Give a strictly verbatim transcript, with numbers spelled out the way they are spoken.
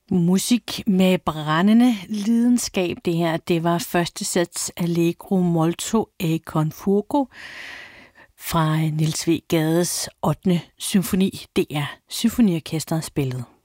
Musik med brændende lidenskab. Det her, det var første sats Allegro molto e con fuoco fra Niels W. Gades ottende symfoni. Det er Symfoniorkestret spillet.